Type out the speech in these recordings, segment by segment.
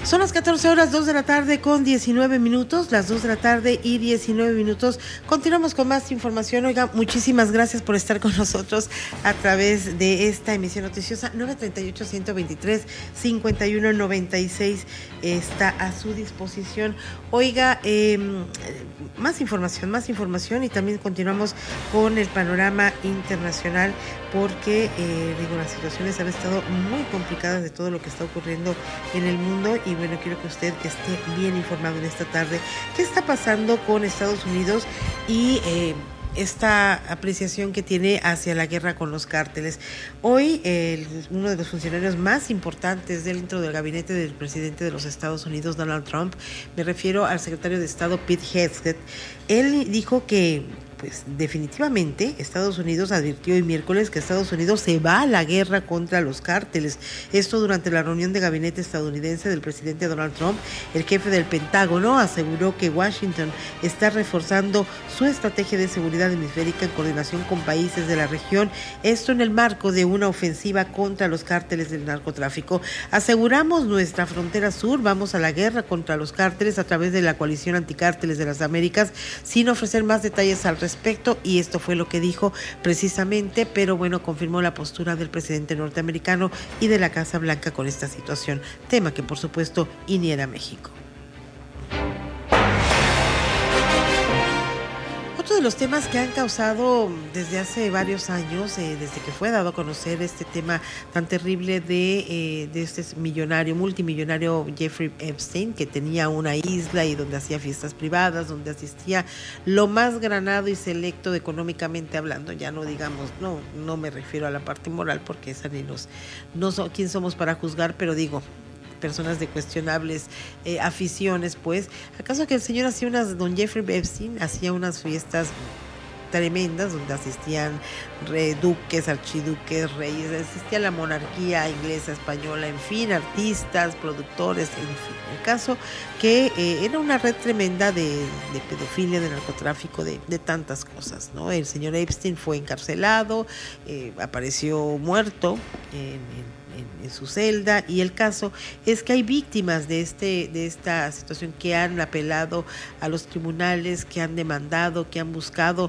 Son las 14 horas, 2 de la tarde con 19 minutos, las 2 de la tarde y 19 minutos. Continuamos con más información. Oiga, muchísimas gracias por estar con nosotros a través de esta emisión noticiosa. 938-123-5196 está a su disposición. Oiga, más información y también continuamos con el panorama internacional porque las situaciones han estado muy complicadas de todo lo que está ocurriendo en el mundo y bueno, quiero que usted esté bien informado en esta tarde. ¿Qué está pasando con Estados Unidos y esta apreciación que tiene hacia la guerra con los cárteles? Hoy uno de los funcionarios más importantes dentro del gabinete del presidente de los Estados Unidos, Donald Trump, me refiero al secretario de Estado Pete Hegseth, él dijo que pues definitivamente Estados Unidos advirtió hoy miércoles que Estados Unidos se va a la guerra contra los cárteles. Esto durante la reunión de gabinete estadounidense del presidente Donald Trump. El jefe del Pentágono aseguró que Washington está reforzando su estrategia de seguridad hemisférica en coordinación con países de la región, esto en el marco de una ofensiva contra los cárteles del narcotráfico. Aseguramos nuestra frontera sur, vamos a la guerra contra los cárteles a través de la coalición anticárteles de las Américas, sin ofrecer más detalles al respecto, y esto fue lo que dijo precisamente, pero bueno, confirmó la postura del presidente norteamericano y de la Casa Blanca con esta situación, tema que por supuesto iniera a México. Otro de los temas que han causado desde hace varios años, desde que fue dado a conocer este tema tan terrible de este multimillonario Jeffrey Epstein, que tenía una isla y donde hacía fiestas privadas, donde asistía lo más granado y selecto económicamente hablando, ya no digamos, no me refiero a la parte moral porque esa quién somos para juzgar, pero digo, personas de cuestionables aficiones, pues, ¿acaso que el señor don Jeffrey Epstein hacía unas fiestas tremendas donde asistían duques, archiduques, reyes, asistía la monarquía inglesa, española, en fin, artistas, productores, en fin? El caso que era una red tremenda de pedofilia, de narcotráfico, de tantas cosas, ¿no? El señor Epstein fue encarcelado, apareció muerto en su celda, y el caso es que hay víctimas de esta situación que han apelado a los tribunales, que han demandado, que han buscado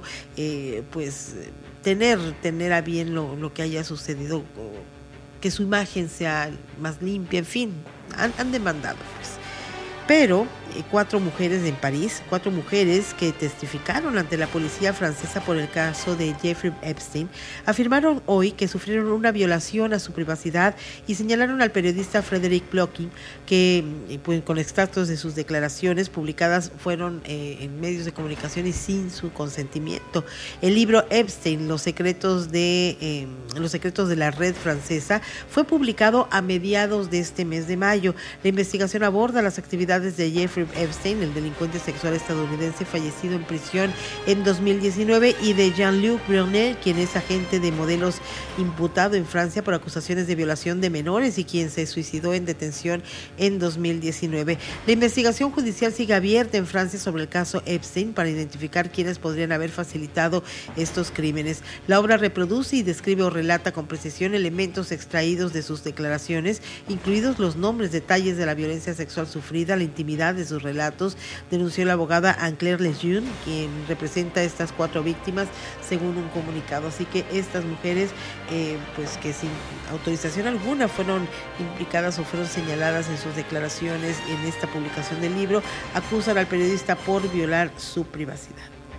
tener a bien lo que haya sucedido, que su imagen sea más limpia, en fin, han demandado, pues. Pero 4 mujeres en París, 4 mujeres que testificaron ante la policía francesa por el caso de Jeffrey Epstein, afirmaron hoy que sufrieron una violación a su privacidad y señalaron al periodista Frederick Plotkin que pues, con extractos de sus declaraciones publicadas fueron en medios de comunicación y sin su consentimiento. El libro Epstein, los secretos de la red francesa, fue publicado a mediados de este mes de mayo. La investigación aborda las actividades de Jeffrey Epstein, el delincuente sexual estadounidense fallecido en prisión en 2019, y de Jean-Luc Brunet, quien es agente de modelos imputado en Francia por acusaciones de violación de menores y quien se suicidó en detención en 2019. La investigación judicial sigue abierta en Francia sobre el caso Epstein para identificar quiénes podrían haber facilitado estos crímenes. La obra reproduce y describe o relata con precisión elementos extraídos de sus declaraciones, incluidos los nombres, detalles de la violencia sexual sufrida, la intimidad de sus relatos, denunció la abogada Anne-Claire Lejeune, quien representa a estas 4 víctimas, según un comunicado. Así que estas mujeres, pues que sin autorización alguna fueron implicadas o fueron señaladas en sus declaraciones en esta publicación del libro, acusan al periodista por violar su privacidad.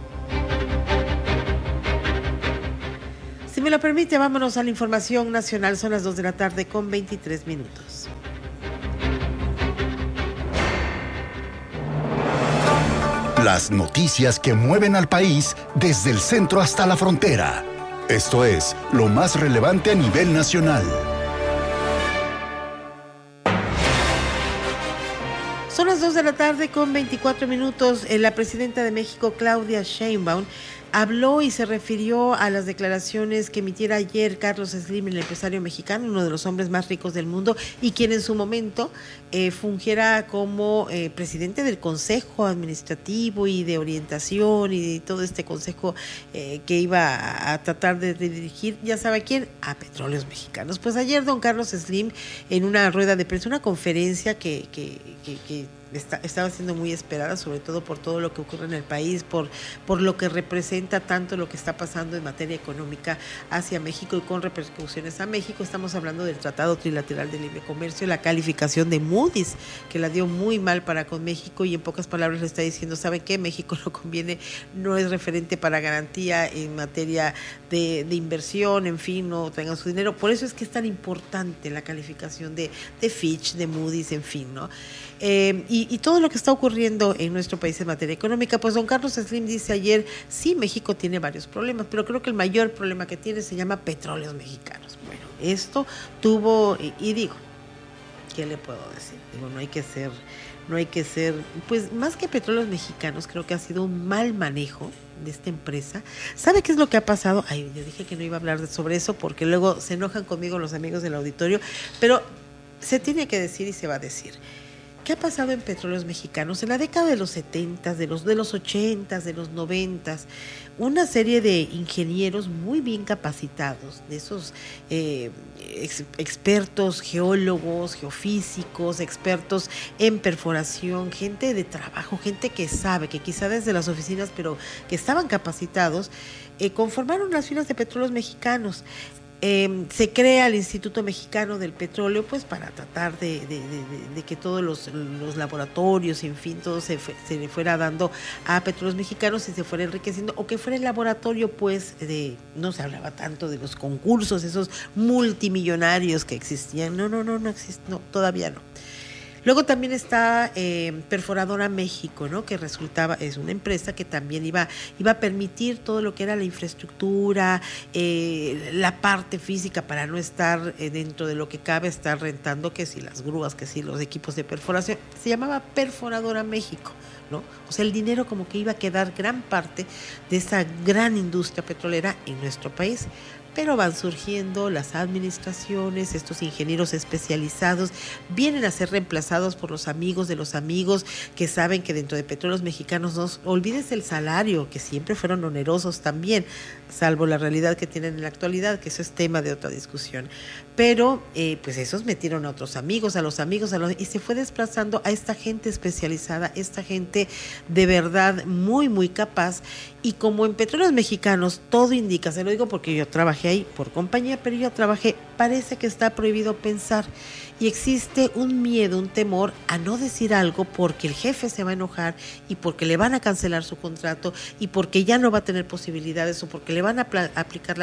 Si me lo permite, vámonos a la información nacional. Son las 2 de la tarde con 23 minutos. Las noticias que mueven al país desde el centro hasta la frontera. Esto es lo más relevante a nivel nacional. Son las 2 de la tarde con 24 minutos. La presidenta de México, Claudia Sheinbaum, habló y se refirió a las declaraciones que emitiera ayer Carlos Slim, el empresario mexicano, uno de los hombres más ricos del mundo, y quien en su momento fungiera como presidente del Consejo Administrativo y de Orientación y de todo este consejo que iba a tratar de dirigir, ya sabe a quién, a Petróleos Mexicanos. Pues ayer don Carlos Slim, en una rueda de prensa, una conferencia que estaba siendo muy esperada, sobre todo por todo lo que ocurre en el país, por lo que representa tanto lo que está pasando en materia económica hacia México y con repercusiones a México. Estamos hablando del Tratado Trilateral de Libre Comercio, la calificación de Moody's, que la dio muy mal para con México, y en pocas palabras le está diciendo, ¿saben qué? México no conviene, no es referente para garantía en materia de inversión, en fin, no tengan su dinero. Por eso es que es tan importante la calificación de Fitch, de Moody's, en fin, ¿no? Y todo lo que está ocurriendo en nuestro país en materia económica. Pues don Carlos Slim dice ayer, sí, México tiene varios problemas, pero creo que el mayor problema que tiene se llama Petróleos Mexicanos. Bueno, esto tuvo, y digo, ¿qué le puedo decir? Digo, no hay que ser, pues más que Petróleos Mexicanos, creo que ha sido un mal manejo de esta empresa. ¿Sabe qué es lo que ha pasado? Ay, yo dije que no iba a hablar sobre eso porque luego se enojan conmigo los amigos del auditorio, pero se tiene que decir y se va a decir. ¿Qué ha pasado en Petróleos Mexicanos? En la década de los 70, de los 80, de los 90, una serie de ingenieros muy bien capacitados, de esos expertos, geólogos, geofísicos, expertos en perforación, gente de trabajo, gente que sabe, que quizá desde las oficinas, pero que estaban capacitados, conformaron las filas de Petróleos Mexicanos. Se crea el Instituto Mexicano del Petróleo, pues para tratar de que todos los laboratorios, en fin, todo se le fuera dando a Petróleos Mexicanos y se fuera enriqueciendo, o que fuera el laboratorio, pues, no se hablaba tanto de los concursos, esos multimillonarios que existían, no existe, no, todavía no. Luego también está Perforadora México, ¿no? Que es una empresa que también iba a permitir todo lo que era la infraestructura, la parte física para no estar dentro de lo que cabe, estar rentando, que si las grúas, que si los equipos de perforación. Se llamaba Perforadora México, ¿no? O sea, el dinero como que iba a quedar gran parte de esa gran industria petrolera en nuestro país. Pero van surgiendo las administraciones, estos ingenieros especializados vienen a ser reemplazados por los amigos de los amigos que saben que dentro de Petróleos Mexicanos, no olvides el salario, que siempre fueron onerosos también, salvo la realidad que tienen en la actualidad, que eso es tema de otra discusión. Pero pues esos metieron a otros amigos, y se fue desplazando a esta gente especializada, esta gente de verdad muy, muy capaz. Y como en Petróleos Mexicanos todo indica, se lo digo porque yo trabajé ahí por compañía, pero yo trabajé, parece que está prohibido pensar. Y existe un miedo, un temor a no decir algo porque el jefe se va a enojar y porque le van a cancelar su contrato y porque ya no va a tener posibilidades o porque le van a aplicar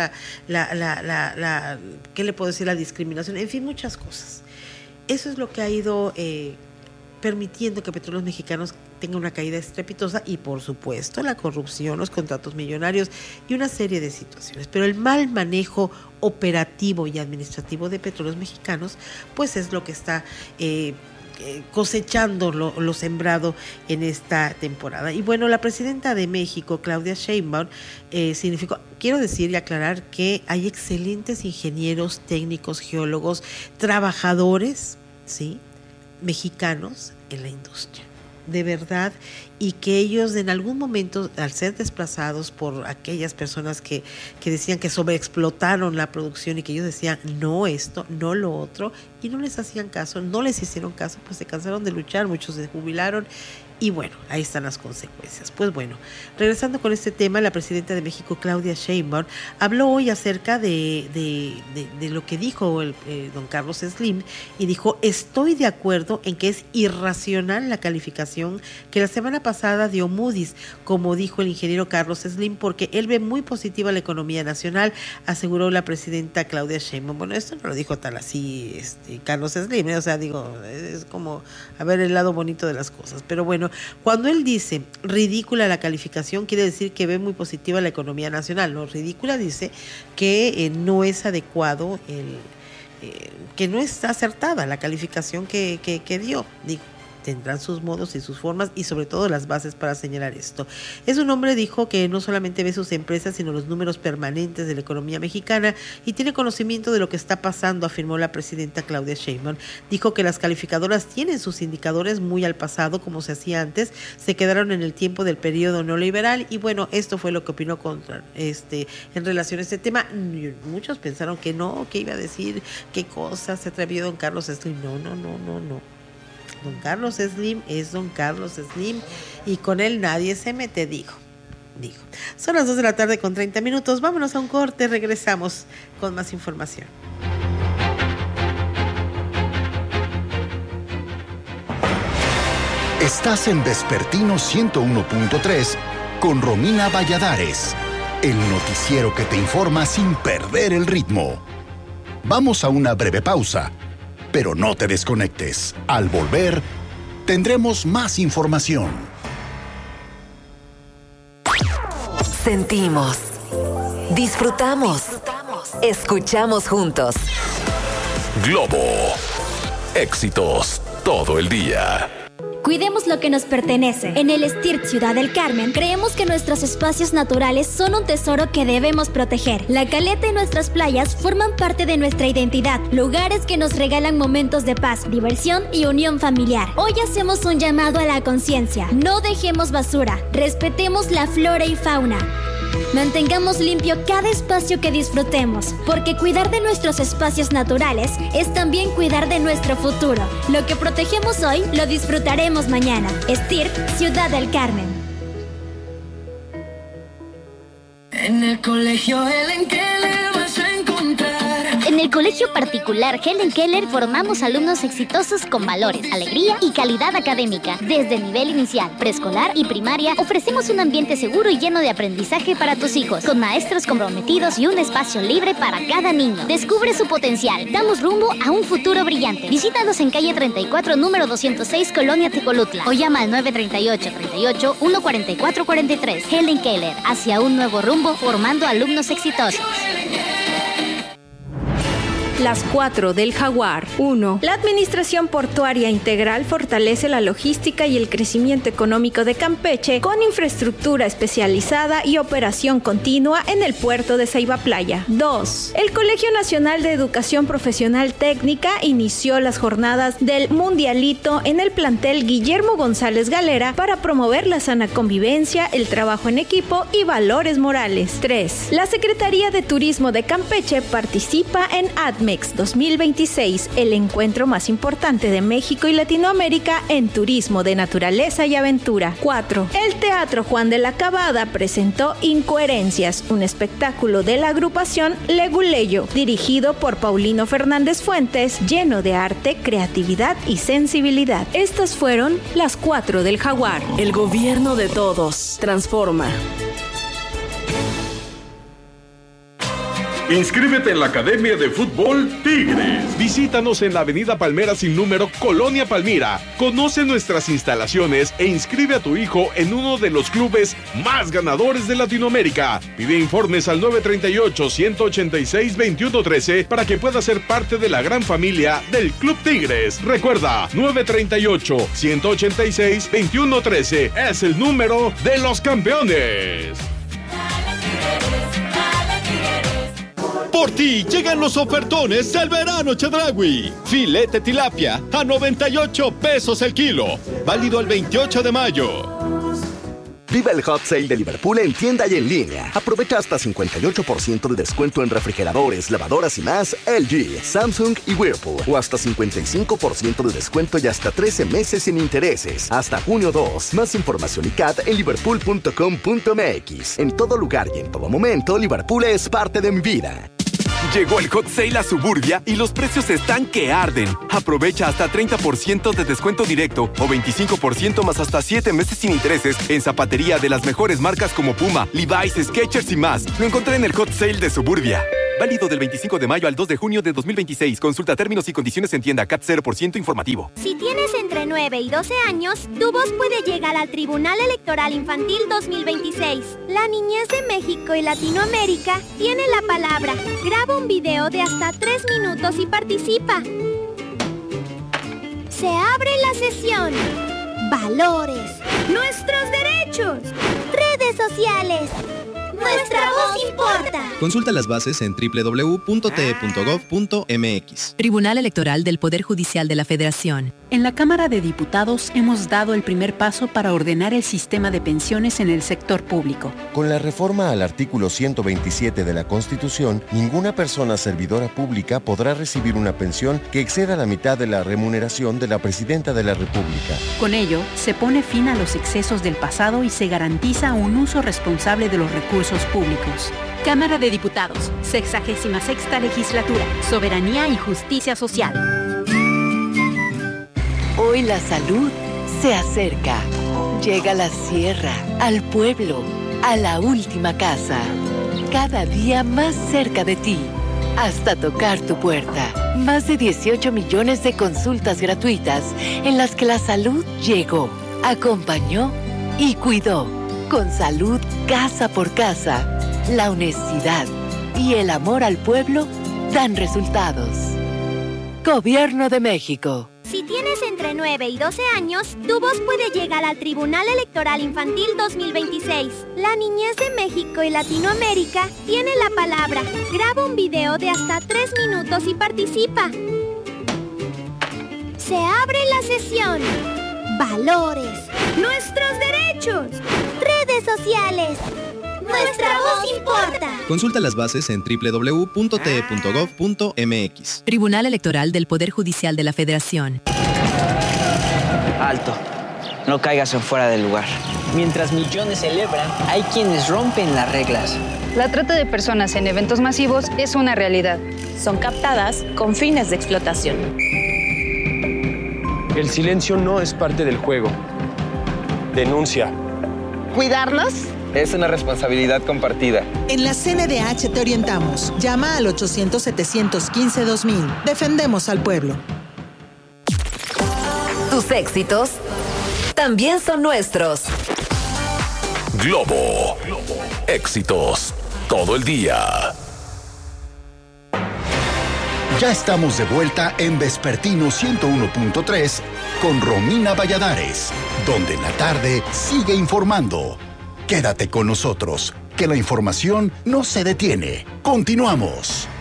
¿qué le puedo decir? La discriminación, en fin, muchas cosas. Eso es lo que ha ido permitiendo que Petróleos Mexicanos tenga una caída estrepitosa y, por supuesto, la corrupción, los contratos millonarios y una serie de situaciones. Pero el mal manejo operativo y administrativo de Petróleos Mexicanos, pues es lo que está cosechando lo sembrado en esta temporada. Y bueno, la presidenta de México, Claudia Sheinbaum, quiero decir y aclarar que hay excelentes ingenieros, técnicos, geólogos, trabajadores, ¿sí?, mexicanos en la industria, de verdad, y que ellos en algún momento, al ser desplazados por aquellas personas que decían que sobreexplotaron la producción y que ellos decían no esto, no lo otro, y no les hacían caso, no les hicieron caso, pues se cansaron de luchar, muchos se jubilaron. Y bueno, ahí están las consecuencias. Pues bueno, regresando con este tema, la presidenta de México, Claudia Sheinbaum, habló hoy acerca de lo que dijo don Carlos Slim, y dijo, estoy de acuerdo en que es irracional la calificación que la semana pasada dio Moody's, como dijo el ingeniero Carlos Slim, porque él ve muy positiva la economía nacional, aseguró la presidenta Claudia Sheinbaum. Bueno, esto no lo dijo tal así Carlos Slim, o sea, digo, es como a ver el lado bonito de las cosas, pero bueno, cuando él dice ridícula la calificación, quiere decir que ve muy positiva la economía nacional. No, ridícula dice que no es adecuado, que no está acertada la calificación que dio. Digo, tendrán sus modos y sus formas y sobre todo las bases para señalar esto. Es un hombre, dijo, que no solamente ve sus empresas, sino los números permanentes de la economía mexicana y tiene conocimiento de lo que está pasando, afirmó la presidenta Claudia Sheinbaum. Dijo que las calificadoras tienen sus indicadores muy al pasado, como se hacía antes, se quedaron en el tiempo del periodo neoliberal y bueno, esto fue lo que opinó en relación a este tema. Muchos pensaron que no, que iba a decir qué cosas se atrevió don Carlos Slim. No. Don Carlos Slim es don Carlos Slim y con él nadie se mete, dijo. Son las 2 de la tarde con 30 minutos. Vámonos a un corte, regresamos con más información. Estás en Vespertino 101.3 con Romina Valladares, el noticiero que te informa sin perder el ritmo. Vamos a una breve pausa, pero no te desconectes. Al volver, tendremos más información. Sentimos, disfrutamos, escuchamos juntos. Globo, éxitos todo el día. Cuidemos lo que nos pertenece. En el STIRT Ciudad del Carmen, creemos que nuestros espacios naturales son un tesoro que debemos proteger. La caleta y nuestras playas forman parte de nuestra identidad, lugares que nos regalan momentos de paz, diversión y unión familiar. Hoy hacemos un llamado a la conciencia. No dejemos basura, respetemos la flora y fauna. Mantengamos limpio cada espacio que disfrutemos, porque cuidar de nuestros espacios naturales es también cuidar de nuestro futuro. Lo que protegemos hoy, lo disfrutaremos mañana. STIRT, Ciudad del Carmen. En el colegio Helen Keller vas a encontrar. En el colegio particular Helen Keller formamos alumnos exitosos con valores, alegría y calidad académica. Desde el nivel inicial, preescolar y primaria, ofrecemos un ambiente seguro y lleno de aprendizaje para tus hijos, con maestros comprometidos y un espacio libre para cada niño. Descubre su potencial. Damos rumbo a un futuro brillante. Visítanos en calle 34, número 206, Colonia Tecolutla, o llama al 938-38-144-43. Helen Keller, hacia un nuevo rumbo, formando alumnos exitosos. Las 4 del Jaguar. 1. La Administración Portuaria Integral fortalece la logística y el crecimiento económico de Campeche con infraestructura especializada y operación continua en el puerto de Ceiba Playa. 2. El Colegio Nacional de Educación Profesional Técnica inició las jornadas del Mundialito en el plantel Guillermo González Galera para promover la sana convivencia, el trabajo en equipo y valores morales. 3. La Secretaría de Turismo de Campeche participa en ADMEX 2026, el encuentro más importante de México y Latinoamérica en turismo de naturaleza y aventura. 4. El Teatro Juan de la Cabada presentó Incoherencias, un espectáculo de la agrupación Leguleyo, dirigido por Paulino Fernández Fuentes, lleno de arte, creatividad y sensibilidad. Estas fueron las 4 del Jaguar. El gobierno de todos. Transforma. Inscríbete en la Academia de Fútbol Tigres. Visítanos en la Avenida Palmera sin número, Colonia Palmira. Conoce nuestras instalaciones e inscribe a tu hijo en uno de los clubes más ganadores de Latinoamérica. Pide informes al 938-186-2113 para que pueda ser parte de la gran familia del Club Tigres. Recuerda, 938-186-2113 es el número de los campeones. Por ti llegan los ofertones del verano Chedraui. Filete tilapia a 98 pesos el kilo. Válido el 28 de mayo. Viva el Hot Sale de Liverpool en tienda y en línea. Aprovecha hasta 58% de descuento en refrigeradores, lavadoras y más LG, Samsung y Whirlpool. O hasta 55% de descuento y hasta 13 meses sin intereses. Hasta junio 2. Más información y CAT en liverpool.com.mx. En todo lugar y en todo momento, Liverpool es parte de mi vida. Llegó el Hot Sale a Suburbia y los precios están que arden. Aprovecha hasta 30% de descuento directo o 25% más hasta 7 meses sin intereses en zapatería de las mejores marcas como Puma, Levi's, Skechers y más. Lo encontré en el Hot Sale de Suburbia. Válido del 25 de mayo al 2 de junio de 2026. Consulta términos y condiciones en tienda. CAT 0% informativo. Si tienes entre 9 y 12 años, tu voz puede llegar al Tribunal Electoral Infantil 2026. La niñez de México y Latinoamérica tiene la palabra. Graba un video de hasta 3 minutos y participa. Se abren las la sesión. Valores. Nuestros derechos. Redes sociales. Nuestra voz importa. Consulta las bases en www.te.gov.mx. Tribunal Electoral del Poder Judicial de la Federación. En la Cámara de Diputados hemos dado el primer paso para ordenar el sistema de pensiones en el sector público. Con la reforma al artículo 127 de la Constitución, ninguna persona servidora pública podrá recibir una pensión que exceda la mitad de la remuneración de la Presidenta de la República. Con ello, se pone fin a los excesos del pasado y se garantiza un uso responsable de los recursos públicos. Cámara de Diputados, 66ª Legislatura, Soberanía y Justicia Social. Hoy la salud se acerca. Llega a la sierra, al pueblo, a la última casa. Cada día más cerca de ti, hasta tocar tu puerta. Más de 18 millones de consultas gratuitas en las que la salud llegó, acompañó y cuidó. Con salud casa por casa, la honestidad y el amor al pueblo dan resultados. Gobierno de México. Si tienes entre 9 y 12 años, tu voz puede llegar al Tribunal Electoral Infantil 2026. La niñez de México y Latinoamérica tiene la palabra. Graba un video de hasta 3 minutos y participa. Se abre la sesión. Valores. Nuestros derechos. Redes sociales. Nuestra voz importa. Consulta las bases en www.te.gov.mx. Tribunal Electoral del Poder Judicial de la Federación. Alto. No caigas en fuera del lugar. Mientras millones celebran, hay quienes rompen las reglas. La trata de personas en eventos masivos es una realidad. Son captadas con fines de explotación. El silencio no es parte del juego. Denuncia. ¿Cuidarnos? Es una responsabilidad compartida. En la CNDH te orientamos. Llama al 800-715-2000. Defendemos al pueblo. Tus éxitos también son nuestros. Globo. Éxitos todo el día. Ya estamos de vuelta en Vespertino 101.3 con Romina Valladares, donde la tarde sigue informando. Quédate con nosotros, que la información no se detiene. Continuamos.